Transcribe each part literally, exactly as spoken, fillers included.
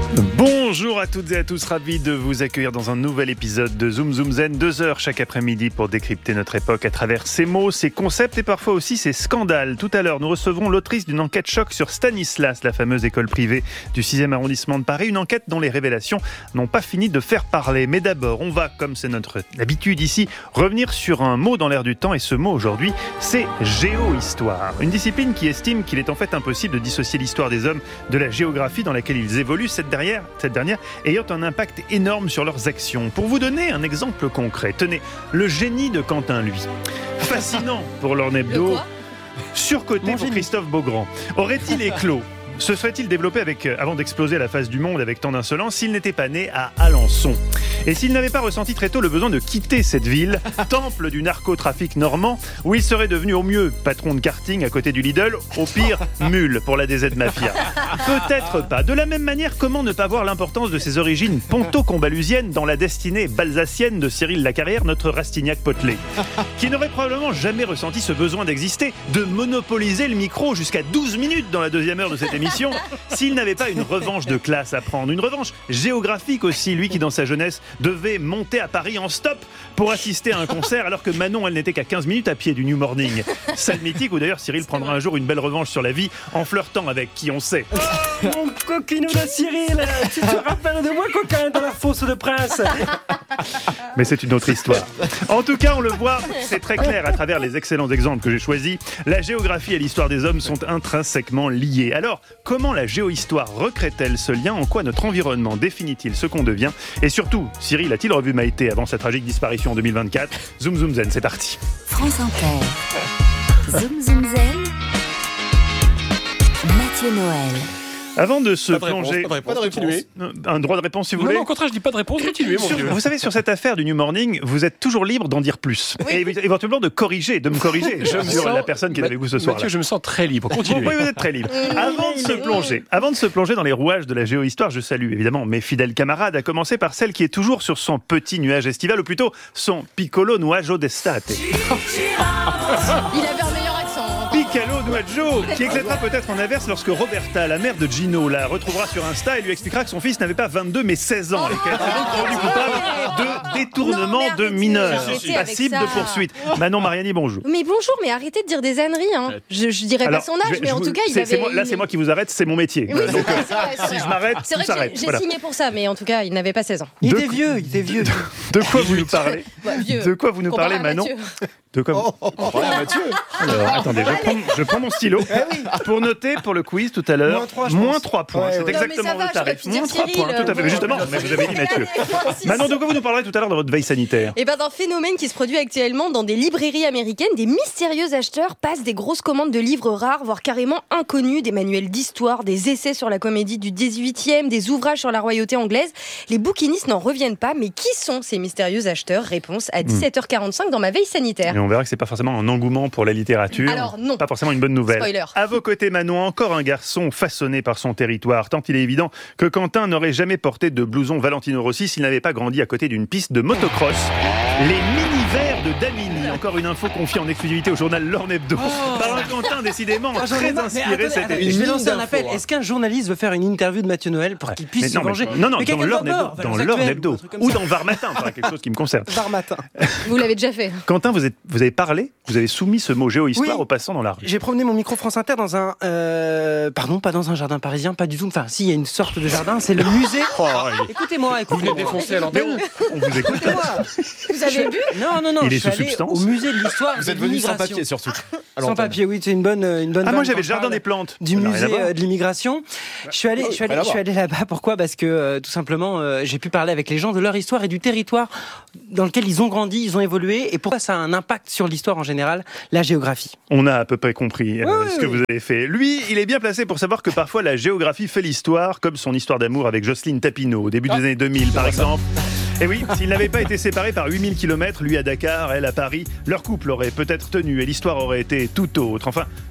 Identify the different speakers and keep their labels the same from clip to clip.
Speaker 1: Bonjour à toutes et à tous, ravi de vous accueillir dans un nouvel épisode de Zoom Zoom Zen, deux heures chaque après-midi pour décrypter notre époque à travers ses mots, ses concepts et parfois aussi ses scandales. Tout à l'heure, nous recevrons l'autrice d'une enquête choc sur Stanislas, la fameuse école privée du sixième arrondissement de Paris, une enquête dont les révélations n'ont pas fini de faire parler. Mais d'abord, on va, comme c'est notre habitude ici, revenir sur un mot dans l'air du temps et ce mot aujourd'hui, c'est géohistoire. Une discipline qui estime qu'il est en fait impossible de dissocier l'histoire des hommes de la géographie dans laquelle ils évoluent, cette dernière, cette dernière ayant un impact énorme sur leurs actions. Pour vous donner un exemple concret, tenez, le génie de Quentin, lui. Fascinant pour l'Ornebdo, surcoté pour Christophe Beaugrand. Aurait-il éclos ? Se serait-il développé avec, euh, avant d'exploser à la face du monde avec tant d'insolence s'il n'était pas né à Alençon ? Et s'il n'avait pas ressenti très tôt le besoin de quitter cette ville, temple du narcotrafic normand, où il serait devenu au mieux patron de karting à côté du Lidl, au pire mule pour la D Z Mafia ? Peut-être pas. De la même manière, comment ne pas voir l'importance de ses origines ponto-combalusiennes dans la destinée balsacienne de Cyril Lacarrière, notre Rastignac-Potelet, qui n'aurait probablement jamais ressenti ce besoin d'exister, de monopoliser le micro jusqu'à douze minutes dans la deuxième heure de cette émission, s'il n'avait pas une revanche de classe à prendre, une revanche géographique aussi, lui qui dans sa jeunesse devait monter à Paris en stop pour assister à un concert alors que Manon elle n'était qu'à quinze minutes à pied du New Morning. Salle mythique où d'ailleurs Cyril prendra un jour une belle revanche sur la vie en flirtant avec qui on sait.
Speaker 2: Oh, mon coquinou de Cyril, tu te rappelles de moi coquin dans la fosse de Prince.
Speaker 1: Mais c'est une autre histoire. En tout cas, on le voit, c'est très clair à travers les excellents exemples que j'ai choisis. La géographie et l'histoire des hommes sont intrinsèquement liées. Alors, comment la géohistoire recrée-t-elle ce lien ? En quoi notre environnement définit-il ce qu'on devient ? Et surtout, Cyril a-t-il revu Maïté avant sa tragique disparition en deux mille vingt-quatre ? Zoom Zoom Zen, c'est parti.
Speaker 3: France Inter. Zoom Zoom Zen. Mathieu Noël.
Speaker 1: Avant de se
Speaker 4: pas de
Speaker 1: plonger...
Speaker 4: Réponse, pas de réponse, continuez.
Speaker 1: Un droit de réponse si vous
Speaker 4: Non,
Speaker 1: voulez.
Speaker 4: non, au contraire, je dis pas de réponse, continuez, mon
Speaker 1: Sur-
Speaker 4: Dieu.
Speaker 1: vous savez, sur cette affaire du New Morning, vous êtes toujours libre d'en dire plus.
Speaker 3: Oui.
Speaker 1: Et éventuellement de corriger, de me corriger
Speaker 4: Je me
Speaker 1: sur
Speaker 4: sens-
Speaker 1: la personne qui est avec vous ce soir.
Speaker 4: Mathieu, je me sens très libre. Continuez.
Speaker 1: Oui, vous êtes très libre. Avant de se plonger, avant de se plonger dans les rouages de la géohistoire, je salue évidemment mes fidèles camarades, à commencer par celle qui est toujours sur son petit nuage estival, ou plutôt son piccolo nuaggio d'estate.
Speaker 5: Il avait un meilleur accent.
Speaker 1: Piccolo nuaggio, qui éclatera peut-être en averse lorsque Roberta, la mère de Gino, la retrouvera sur Insta et lui expliquera que son fils n'avait pas vingt-deux mais seize ans et qu'elle s'est donc rendue coupable de détournement
Speaker 5: Non, mais
Speaker 1: de
Speaker 5: arrêtez,
Speaker 1: mineurs,
Speaker 5: arrêtez avec
Speaker 1: passible
Speaker 5: ça.
Speaker 1: de poursuite. Manon Mariani, bonjour.
Speaker 5: Mais bonjour, mais arrêtez de dire des âneries. Hein. Je, je dirais
Speaker 1: Alors,
Speaker 5: pas son âge,
Speaker 1: je vais-
Speaker 5: mais
Speaker 1: je
Speaker 5: en
Speaker 1: vous-
Speaker 5: tout cas, il
Speaker 1: c'est-
Speaker 5: avait...
Speaker 1: c'est moi- là, c'est moi qui vous arrête, c'est mon métier.
Speaker 5: Oui,
Speaker 1: Donc,
Speaker 5: c'est vrai, c'est vrai, c'est
Speaker 1: si
Speaker 5: vrai.
Speaker 1: je m'arrête,
Speaker 5: C'est
Speaker 1: tout
Speaker 5: vrai que
Speaker 1: s'arrête.
Speaker 5: j'ai, j'ai
Speaker 1: Voilà.
Speaker 5: signé pour ça, mais en tout cas, il n'avait pas seize ans.
Speaker 2: Il
Speaker 1: De-
Speaker 2: était vieux, il était vieux.
Speaker 1: De quoi vous nous parlez
Speaker 5: Ouais, vieux.
Speaker 1: De quoi vous nous
Speaker 5: Comparé
Speaker 1: parlez,
Speaker 5: à
Speaker 1: Manon
Speaker 5: Mathieu.
Speaker 1: De quoi vous-
Speaker 4: Voilà, Mathieu.
Speaker 1: Alors, attendez, je prends, je prends mon stylo pour noter pour le quiz tout à l'heure.
Speaker 2: Moins trois, je
Speaker 1: Moins
Speaker 2: pense.
Speaker 1: trois points.
Speaker 2: Ouais,
Speaker 1: c'est
Speaker 2: ouais.
Speaker 5: Non, mais
Speaker 1: exactement
Speaker 5: ça va,
Speaker 1: le tarif.
Speaker 5: j'aurais pu dire
Speaker 1: Moins trois
Speaker 5: Cyril,
Speaker 1: points. Tout à fait.
Speaker 5: bon.
Speaker 1: Justement, mais vous avez dit Mathieu.
Speaker 5: Allez,
Speaker 1: Manon, de quoi vous nous parlerez tout à l'heure de votre veille sanitaire ?
Speaker 5: Et ben d'un phénomène qui se produit actuellement dans des librairies américaines, des mystérieux acheteurs passent des grosses commandes de livres rares, voire carrément inconnus, des manuels d'histoire, des essais sur la comédie du dix-huitième, des ouvrages sur la royauté anglaise. Les bouquinistes n'en reviennent pas, mais qui sont ces mystérieux acheteurs ? Réponse à dix-sept heures quarante-cinq dans ma veille sanitaire.
Speaker 1: Et on verra que c'est pas forcément un engouement pour la littérature.
Speaker 5: Alors, non.
Speaker 1: Pas forcément une bonne nouvelle.
Speaker 5: Spoiler.
Speaker 1: À vos côtés, Manon, encore un garçon façonné par son territoire. Tant il est évident que Quentin n'aurait jamais porté de blouson Valentino Rossi s'il n'avait pas grandi à côté d'une piste de motocross. Les mini-verts de Damini. Encore une info confiée en exclusivité au journal L'Ornebdo. Par un Quentin décidément
Speaker 2: Ah, j'en ai
Speaker 1: très
Speaker 2: marre. Mais
Speaker 1: inspiré
Speaker 2: attendez,
Speaker 1: cet
Speaker 2: attendez,
Speaker 1: été.
Speaker 2: je vais lancer un
Speaker 4: Mine
Speaker 2: appel.
Speaker 4: d'infos, hein.
Speaker 2: Est-ce qu'un journaliste veut faire une interview de Mathieu Noël pour qu'il puisse
Speaker 1: Mais
Speaker 2: se
Speaker 1: non, mais-
Speaker 2: venger
Speaker 1: non, non,
Speaker 2: Mais
Speaker 1: dans
Speaker 2: quelqu'un
Speaker 1: l'Ornebdo,
Speaker 2: d'abord,
Speaker 1: dans
Speaker 2: Valeurs
Speaker 1: l'Ornebdo.
Speaker 2: Actuelles, un truc comme
Speaker 1: Ou
Speaker 2: ça.
Speaker 1: dans Var Matin, enfin, quelque chose qui me concerne.
Speaker 2: Var matin.
Speaker 5: Vous l'avez déjà fait.
Speaker 1: Quentin, vous, êtes, vous avez parlé, vous avez soumis ce mot géohistoire
Speaker 2: Oui.
Speaker 1: aux passants dans la rue.
Speaker 2: J'ai promené mon micro France Inter dans un... euh, pardon, pas dans un jardin parisien, pas du tout. Enfin, si, il y a une sorte de jardin, c'est le musée...
Speaker 1: Oh,
Speaker 2: Écoutez-moi,
Speaker 4: Vous venez
Speaker 2: écoutez-moi.
Speaker 4: défoncer à
Speaker 1: mais
Speaker 4: l'antenne.
Speaker 1: on, on vous écoute.
Speaker 2: Écoutez-moi.
Speaker 5: Vous avez bu ?
Speaker 2: Non, non, non,
Speaker 1: Il
Speaker 2: je
Speaker 1: est
Speaker 2: suis
Speaker 1: sous
Speaker 2: allé
Speaker 1: substance.
Speaker 2: au musée de l'histoire
Speaker 4: Vous
Speaker 2: de
Speaker 4: êtes venu sans
Speaker 2: l'immigration.
Speaker 4: papier, surtout. à
Speaker 2: Sans
Speaker 4: l'antenne.
Speaker 2: papier, oui, c'est une bonne, une bonne
Speaker 1: Ah, moi
Speaker 2: vanne
Speaker 1: j'avais
Speaker 2: quand
Speaker 1: le
Speaker 2: je
Speaker 1: jardin
Speaker 2: parle
Speaker 1: des plantes.
Speaker 2: du
Speaker 1: Ça n'a rien
Speaker 2: musée
Speaker 1: à voir.
Speaker 2: euh, de l'immigration. Je suis allé, je suis allé,
Speaker 4: rien à
Speaker 2: je suis
Speaker 4: voir.
Speaker 2: allé là-bas. Pourquoi ? Parce que euh, tout simplement, euh, j'ai pu parler avec les gens de leur histoire et du territoire dans lequel ils ont grandi, ils ont évolué, et pourquoi ça a un impact sur l'histoire en général, la géographie.
Speaker 1: On a à peu près compris euh,
Speaker 2: Oui,
Speaker 1: ce que
Speaker 2: oui.
Speaker 1: vous avez fait. Lui, il est bien placé pour savoir que parfois la géographie fait l'histoire, comme son histoire d'amour avec Jocelyne Tapineau au début des années deux mille, par exemple. Et oui, s'ils n'avaient pas été séparés par huit mille kilomètres, lui à Dakar, elle à Paris, leur couple aurait peut-être tenu et l'histoire aurait été tout autre. Enfin,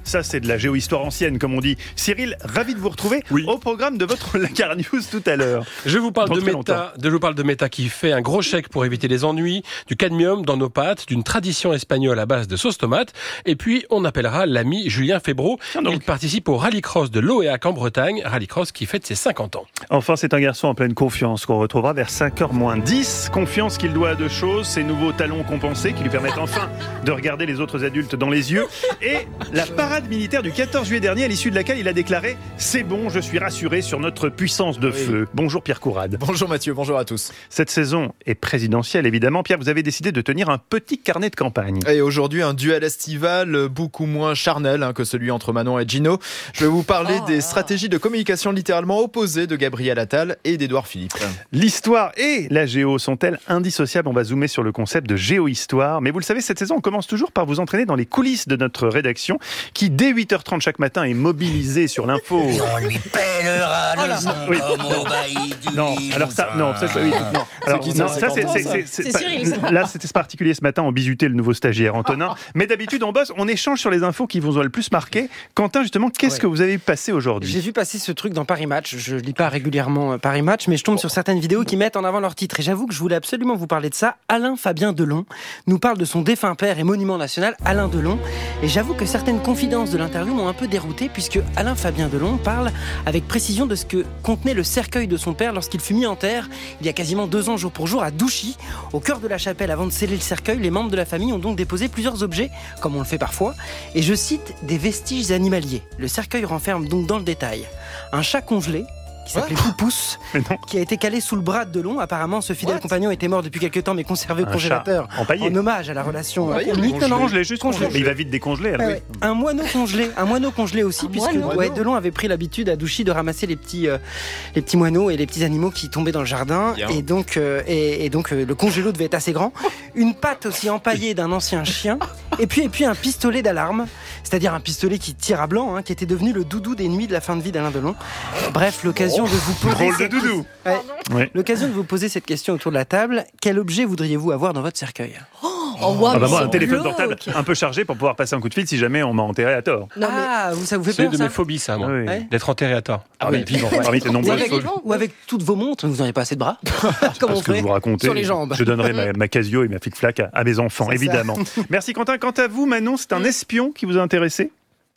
Speaker 1: Ça, c'est de la géohistoire ancienne, comme on dit. Cyril, ravi de vous retrouver
Speaker 4: Oui.
Speaker 1: au programme de votre Lakar News tout à l'heure.
Speaker 4: Je vous parle
Speaker 1: Dans
Speaker 4: de
Speaker 1: très
Speaker 4: Meta, de, je vous parle de Meta qui fait un gros chèque pour éviter les ennuis, du cadmium dans nos pâtes, d'une tradition espagnole à base de sauce tomate, et puis on appellera l'ami Julien Febvreau.
Speaker 1: Tiens donc.
Speaker 4: Il participe au rallycross de l'Oéac en Bretagne, rallycross qui fête ses cinquante ans.
Speaker 1: Enfin, c'est un garçon en pleine confiance qu'on retrouvera vers cinq heures moins dix. Confiance qu'il doit à deux choses, ses nouveaux talons compensés qui lui permettent enfin de regarder les autres adultes dans les yeux, et la parade militaire du quatorze juillet dernier, à l'issue de laquelle il a déclaré « C'est bon, je suis rassuré sur notre puissance de feu ». Bonjour Pierre Courade.
Speaker 6: Bonjour Mathieu, bonjour à tous.
Speaker 1: Cette saison est présidentielle, évidemment. Pierre, vous avez décidé de tenir un petit carnet de campagne.
Speaker 6: Et aujourd'hui, un duel estival beaucoup moins charnel hein, que celui entre Manon et Gino. Je vais vous parler
Speaker 5: Oh
Speaker 6: des
Speaker 5: là.
Speaker 6: stratégies de communication littéralement opposées de Gabriel Attal et d'Édouard Philippe.
Speaker 1: L'histoire et la géo sont-elles indissociables? On va zoomer sur le concept de géohistoire. Mais vous le savez, cette saison, on commence toujours par vous entraîner dans les coulisses de notre rédaction qui, dès huit heures trente chaque matin, est mobilisée sur l'info.
Speaker 7: On lui pèlera le son
Speaker 1: Oui.
Speaker 7: comme au bailli du
Speaker 1: Non, alors ça, non, ça, ça, oui, non. Alors,
Speaker 6: qui,
Speaker 1: non,
Speaker 6: ça,
Speaker 1: ça, c'est,
Speaker 6: cinquante
Speaker 1: c'est,
Speaker 6: ans,
Speaker 1: c'est, c'est
Speaker 5: C'est
Speaker 1: pas-
Speaker 5: Cyril, ça.
Speaker 1: Là, c'était particulier ce matin, on bizutait le nouveau stagiaire Antonin. Mais d'habitude, on bosse, on échange sur les infos qui vous ont le plus marqué. Quentin, justement, qu'est-ce
Speaker 2: Ouais.
Speaker 1: que vous avez passé
Speaker 2: J'ai
Speaker 1: aujourd'hui?
Speaker 2: vu passer ce truc dans Paris Match. Je lis pas régulièrement euh, Paris Match, mais je tombe sur certaines vidéos qui mettent en avant leur titre. Et j'avoue que je voulais absolument vous parler de ça. Alain Fabien Delon nous parle de son défunt père et monument national, Alain Delon. Et j'avoue que certaines confidences de l'interview m'ont un peu dérouté, puisque Alain Fabien Delon parle avec précision de ce que contenait le cercueil de son père lorsqu'il fut mis en terre il y a quasiment deux ans jour pour jour à Douchy, au cœur de la chapelle. Avant de sceller le cercueil, les membres de la famille ont donc déposé plusieurs objets, comme on le fait parfois. Et je cite des vestiges animaliers. Le cercueil renferme donc dans le détail un chat congelé qui s'appelait Poupousse,
Speaker 1: Mais non.
Speaker 2: qui a été calé sous le bras de Delon. Apparemment, ce fidèle
Speaker 6: What
Speaker 2: compagnon était mort depuis quelques temps, mais conservé au
Speaker 1: Un
Speaker 2: congélateur
Speaker 1: chat empaillé.
Speaker 2: en hommage à la relation
Speaker 6: Empaillé,
Speaker 2: euh,
Speaker 6: mais
Speaker 2: unique. Non, non,
Speaker 1: Congelé, juste congelé.
Speaker 2: Congelé.
Speaker 1: Mais il va vite décongeler. alors
Speaker 2: Ouais,
Speaker 1: oui.
Speaker 2: ouais. Un moineau congelé, un moineau congelé aussi,
Speaker 5: Un
Speaker 2: puisque
Speaker 5: moineau
Speaker 2: ouais, Delon avait pris l'habitude à Douchy de ramasser les petits, euh, les petits moineaux et les petits animaux qui tombaient dans le jardin.
Speaker 6: Bien.
Speaker 2: Et donc, euh, et, et donc euh, le congélo devait être assez grand. Une patte aussi empaillée d'un ancien chien. Et puis, et puis un pistolet d'alarme, c'est-à-dire un pistolet qui tire à blanc, hein, qui était devenu le doudou des nuits de la fin de vie d'Alain Delon. Bref, l'occasion de vous poser
Speaker 1: Drôle de
Speaker 2: cette-
Speaker 1: doudou.
Speaker 2: Ouais.
Speaker 1: Ouais.
Speaker 2: L'occasion de vous poser cette question autour de la table. Quel objet voudriez-vous avoir dans votre cercueil?
Speaker 5: Oh, wow,
Speaker 1: Ah bah
Speaker 5: mais
Speaker 1: moi,
Speaker 5: c'est
Speaker 1: un téléphone
Speaker 5: glauque.
Speaker 1: portable un peu chargé pour pouvoir passer un coup de fil si jamais on m'a enterré à tort.
Speaker 5: Non, mais
Speaker 2: Ah, vous, ça vous fait
Speaker 4: C'est
Speaker 2: peur
Speaker 4: une de
Speaker 2: ça
Speaker 4: mes phobies, ça, moi.
Speaker 1: Ah oui.
Speaker 2: Ouais.
Speaker 4: D'être enterré à tort.
Speaker 1: Ah oui,
Speaker 4: vivant.
Speaker 1: Parmi tes
Speaker 2: Ou
Speaker 1: nombreuses
Speaker 2: avec,
Speaker 1: phobies.
Speaker 2: ou avec toutes vos montres, vous n'aurez pas assez de bras. Comme on
Speaker 1: Parce que
Speaker 2: fait
Speaker 1: vous racontez,
Speaker 2: sur les jambes.
Speaker 1: je donnerai ma, ma Casio et ma flic-flac à, à mes enfants,
Speaker 2: C'est ça.
Speaker 1: évidemment. Merci Quentin. Quant à vous, Manon, c'est un espion qui vous a intéressé?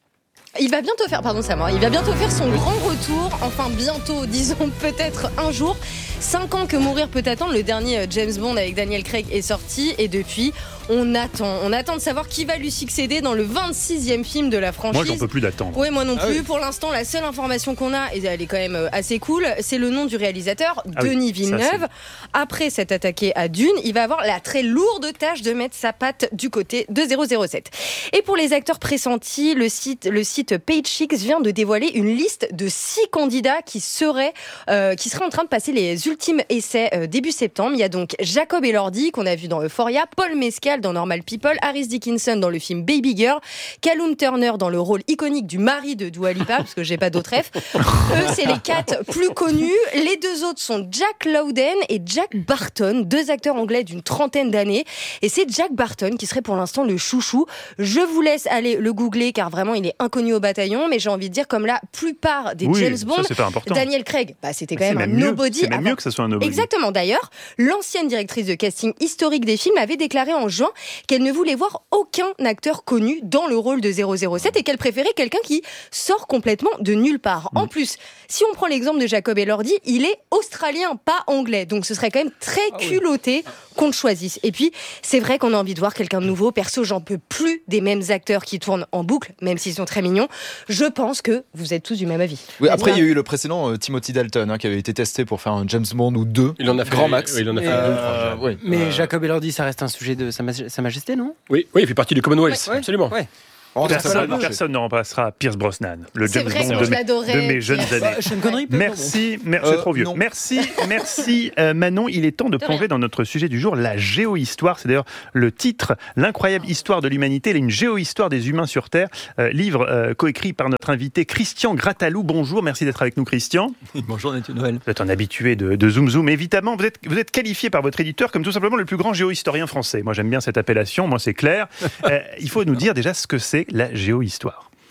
Speaker 5: il va bientôt faire, pardon, c'est à moi, il va bientôt faire son grand retour. Enfin, bientôt, disons peut-être un jour. Cinq ans que mourir peut attendre. Le dernier euh, James Bond avec Daniel Craig est sorti et depuis, on attend. On attend de savoir qui va lui succéder dans le vingt-sixième film de la franchise.
Speaker 1: Moi, j'en peux plus d'attendre.
Speaker 5: Oui, moi non
Speaker 6: Ah
Speaker 5: plus.
Speaker 6: oui.
Speaker 5: Pour l'instant, la seule information qu'on a, et elle est quand même euh, assez cool, c'est le nom du réalisateur,
Speaker 1: Ah oui,
Speaker 5: Denis
Speaker 1: ça,
Speaker 5: Villeneuve. Après s'être attaqué à Dune, il va avoir la très lourde tâche de mettre sa patte du côté de zéro zéro sept. Et pour les acteurs pressentis, le site, le site PageSix vient de dévoiler une liste de six candidats qui seraient, euh, qui seraient en train de passer les ultimes essais euh, début septembre. Il y a donc Jacob Elordi, qu'on a vu dans Euphoria, Paul Mescal dans Normal People, Harris Dickinson dans le film Baby Girl, Callum Turner dans le rôle iconique du mari de Dua Lipa, parce que j'ai pas d'autres rêves. Eux, c'est les quatre plus connus. Les deux autres sont Jack Lowden et Jack Barton, deux acteurs anglais d'une trentaine d'années. Et c'est Jack Barton qui serait pour l'instant le chouchou. Je vous laisse aller le googler, car vraiment, il est inconnu au bataillon. Mais j'ai envie de dire, comme la plupart des
Speaker 1: Oui,
Speaker 5: James
Speaker 1: ça,
Speaker 5: Bond,
Speaker 1: c'est pas important.
Speaker 5: Daniel Craig, bah, c'était quand
Speaker 1: C'est
Speaker 5: même un
Speaker 1: mieux.
Speaker 5: nobody.
Speaker 1: C'est même
Speaker 5: avant.
Speaker 1: mieux que ça soit un nobody.
Speaker 5: Exactement. D'ailleurs, l'ancienne directrice de casting historique des films avait déclaré en juin qu'elle ne voulait voir aucun acteur connu dans le rôle de zéro zéro sept et qu'elle préférait quelqu'un qui sort complètement de nulle part. En plus, si on prend l'exemple de Jacob Elordi, il est australien, pas anglais. Donc ce serait quand même très culotté qu'on le choisisse. Et puis, c'est vrai qu'on a envie de voir quelqu'un de nouveau. Perso, j'en peux plus des mêmes acteurs qui tournent en boucle, même s'ils sont très mignons. Je pense que vous êtes tous du même avis.
Speaker 6: Oui, après, il y a eu le précédent euh, Timothy Dalton hein, qui avait été testé pour faire un James Bond ou deux.
Speaker 4: Il en a fait
Speaker 6: Grand max.
Speaker 4: oui, il en a fait
Speaker 2: Euh,
Speaker 4: deux ou trois, déjà.
Speaker 6: oui.
Speaker 2: Mais
Speaker 6: Euh,
Speaker 2: Jacob Elordi, ça reste un sujet de Sa, Maj- Sa Majesté, non?
Speaker 4: Oui, oui, il fait partie du Commonwealth,
Speaker 2: Ouais.
Speaker 4: absolument.
Speaker 2: Ouais.
Speaker 6: oh, ça, ça
Speaker 1: Personne,
Speaker 6: va,
Speaker 1: personne ne remplacera Pierce Brosnan, le
Speaker 5: C'est
Speaker 1: James
Speaker 5: vrai
Speaker 1: Bond
Speaker 5: que
Speaker 1: de,
Speaker 5: moi, je
Speaker 1: mes-
Speaker 5: l'adorais,
Speaker 1: de mes jeunes
Speaker 5: Pierce.
Speaker 1: années.
Speaker 2: Bah, Sean Connery, peut-être,
Speaker 1: Merci, merci,
Speaker 6: Euh,
Speaker 1: c'est trop vieux.
Speaker 6: non.
Speaker 1: Merci, merci euh, Manon. Il est temps de
Speaker 5: De
Speaker 1: plonger
Speaker 5: rien.
Speaker 1: dans notre sujet du jour, la géohistoire. C'est d'ailleurs le titre, l'incroyable histoire de l'humanité, une géohistoire des humains sur Terre. Euh, livre euh, coécrit par notre invité Christian Grattalou. Bonjour, merci d'être avec nous, Christian.
Speaker 8: Bonjour Mathieu Noël.
Speaker 1: Vous êtes un habitué de, de Zoom Zoom. Évidemment, vous êtes, vous êtes qualifié par votre éditeur comme tout simplement le plus grand géohistorien français. Moi, j'aime bien cette appellation. Moi, c'est clair. Euh, il faut nous dire déjà ce que c'est la géohistoire.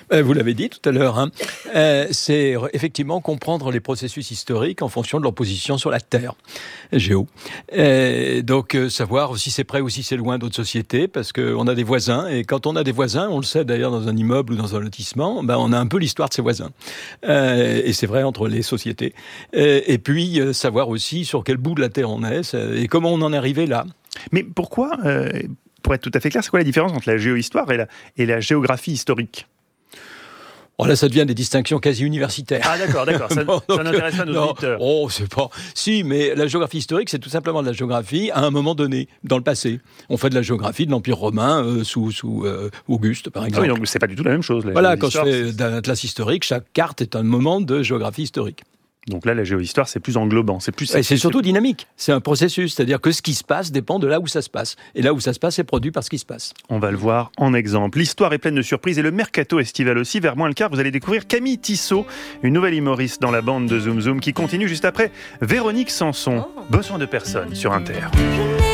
Speaker 8: Vous l'avez dit tout à l'heure, hein. euh, c'est effectivement comprendre les processus historiques en fonction de leur position sur la Terre, géo. Euh, donc euh, savoir si c'est près ou si c'est loin d'autres sociétés, parce qu'on a des voisins, et quand on a des voisins, on le sait d'ailleurs dans un immeuble ou dans un lotissement, ben on a un peu l'histoire de ses voisins. Euh, et c'est vrai entre les sociétés. Euh, et puis euh, savoir aussi sur quel bout de la Terre on est, et comment on en est arrivé là.
Speaker 1: Mais pourquoi, euh, pour être tout à fait clair, c'est quoi la différence entre la géohistoire et la, et la géographie historique ?
Speaker 8: Oh là, ça devient des distinctions quasi universitaires.
Speaker 1: Ah d'accord, d'accord. Ça,
Speaker 8: bon, donc,
Speaker 1: ça n'intéresse pas nos
Speaker 8: non,
Speaker 1: auditeurs.
Speaker 8: Oh, c'est pas. Si, mais la géographie historique, c'est tout simplement de la géographie à un moment donné, dans le passé. On fait de la géographie de l'Empire romain euh, sous, sous euh, Auguste, par exemple.
Speaker 1: Ah oui, donc c'est pas du tout la même chose. La
Speaker 8: voilà, quand je
Speaker 1: géohistoire,
Speaker 8: fais d'un atlas historique, chaque carte est un moment de géographie historique.
Speaker 1: Donc là, la géohistoire, c'est plus englobant, c'est plus.
Speaker 8: Et c'est surtout dynamique. C'est un processus, c'est-à-dire que ce qui se passe dépend de là où ça se passe. Et là où ça se passe, c'est produit par ce qui se passe.
Speaker 1: On va le voir en exemple. L'histoire est pleine de surprises et le mercato estival aussi. Vers moins le quart, vous allez découvrir Camille Tissot, une nouvelle humoriste dans la bande de Zoom Zoom qui continue juste après Véronique Sanson. Besoin de personne sur Inter.